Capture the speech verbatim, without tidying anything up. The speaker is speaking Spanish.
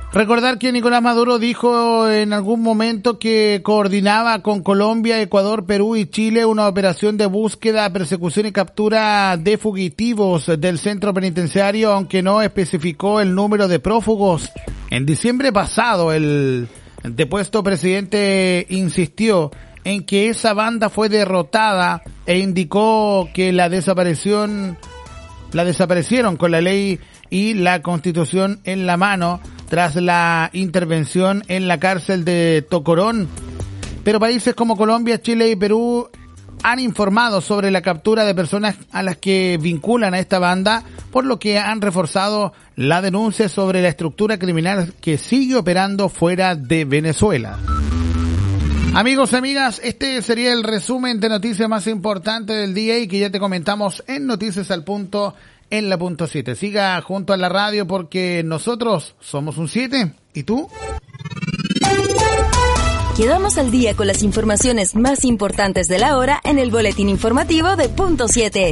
Recordar que Nicolás Maduro dijo en algún momento que coordinaba con Colombia, Ecuador, Perú y Chile una operación de búsqueda, persecución y captura de fugitivos del centro penitenciario, aunque no especificó el número de prófugos. En diciembre pasado, el depuesto presidente insistió en que esa banda fue derrotada e indicó que la desaparición, la desaparecieron con la ley y la Constitución en la mano tras la intervención en la cárcel de Tocorón. Pero países como Colombia, Chile y Perú han informado sobre la captura de personas a las que vinculan a esta banda, por lo que han reforzado la denuncia sobre la estructura criminal que sigue operando fuera de Venezuela. Amigos y amigas, este sería el resumen de noticias más importantes del día y que ya te comentamos en Noticias al Punto en la punto siete. Siga junto a la radio porque nosotros somos un siete. ¿Y tú? Quedamos al día con las informaciones más importantes de la hora en el boletín informativo de Punto siete.